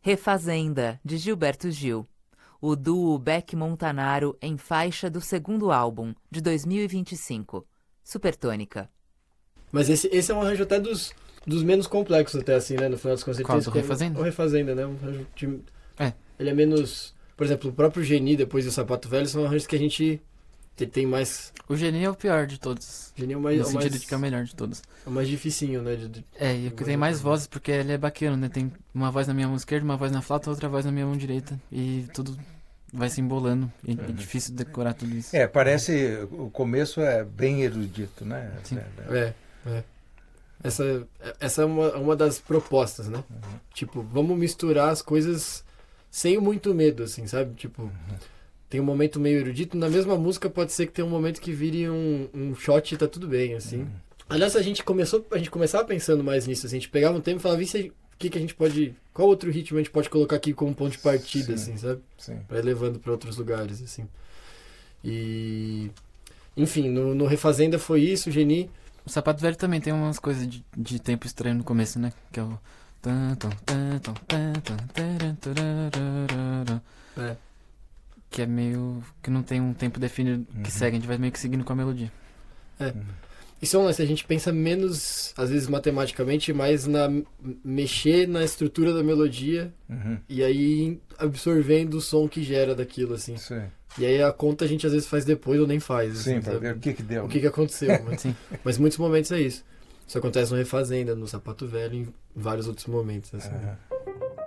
Refazenda, de Gilberto Gil. O duo Beck Montanaro em faixa do segundo álbum, de 2025. Supertônica. Mas esse é um arranjo até dos menos complexos, até assim, né? No final das contas. Qual, do Refazenda? O Refazenda, né? Um arranjo ele é menos... Por exemplo, o próprio Geni, depois do Sapato Velho, são arranjos que a gente tem mais... O Geni é o pior de todos. O Geni é o mais... No sentido de que é o melhor de todos. É o mais dificinho, né? E o que tem mais vozes, porque ele é baqueiro, né? Tem uma voz na minha mão esquerda, uma voz na flauta, outra voz na minha mão direita. E tudo vai se embolando. E é difícil decorar tudo isso. Parece... O começo é bem erudito, né? Sim. Essa é uma das propostas, né? Tipo, vamos misturar as coisas sem muito medo, assim, sabe? Tipo, tem um momento meio erudito. Na mesma música pode ser que tenha um momento que vire um shot e tá tudo bem, assim. Aliás, a gente começava pensando mais nisso, assim. A gente pegava um tema e falava, o que a gente pode... Qual outro ritmo a gente pode colocar aqui como ponto de partida, assim, sabe? Sim. Pra ir levando pra outros lugares, assim. E... Enfim, no Refazenda foi isso, o Geni... O Sapato Velho também tem umas coisas de tempo estranho no começo, né? Que é o... Que é meio... Que não tem um tempo definido que segue. A gente vai meio que seguindo com a melodia. Isso é um lance, a gente pensa menos, às vezes matematicamente, mais mexer na estrutura da melodia e aí absorvendo o som que gera daquilo, assim. Sim. E aí a conta a gente às vezes faz depois ou nem faz. Sim, assim, pra ver o que deu. O que aconteceu. Mas em muitos momentos é isso. Isso acontece no Refazenda, no Sapato Velho, em vários outros momentos, assim.